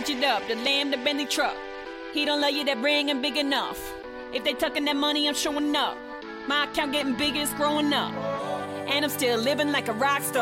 switch it up, the lamb, the Bentley truck. He don't love you, that ring ain't big enough. If they tucking that money, I'm showing up. My account getting bigger, it's growing up. And I'm still living like a rock star.